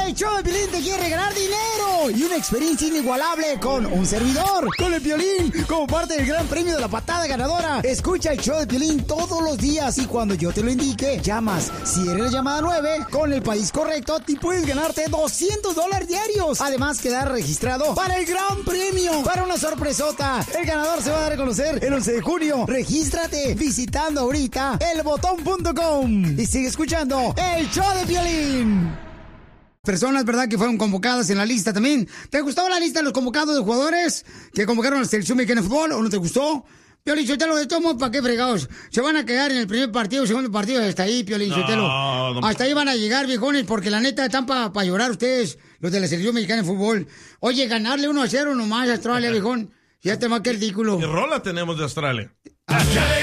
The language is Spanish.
El show de Piolín te quiere ganar dinero y una experiencia inigualable con un servidor, con el Piolín, como parte del gran premio de la patada ganadora. Escucha el show de Piolín todos los días y cuando yo te lo indique, llamas. Si eres la llamada 9, con el país correcto, te puedes ganarte $200 diarios. Además, quedar registrado para el gran premio, para una sorpresota. El ganador se va a dar a conocer el 11 de junio. Regístrate visitando ahorita elbotón.com y sigue escuchando el show de Piolín. Personas, ¿verdad?, que fueron convocadas en la lista también. ¿Te gustó la lista de los convocados de jugadores que convocaron a la selección mexicana de fútbol o no te gustó? Piolín Sotelo, de todos modos, ¿para qué fregados? Se van a quedar en el primer partido, segundo partido, hasta ahí, Piolín Sotelo. Hasta ahí van a llegar, viejones, porque la neta están para llorar ustedes, los de la selección mexicana de fútbol. Oye, ganarle 1-0 nomás a Australia, viejón. Ya te va que ridículo. ¿Qué rola tenemos de Australia?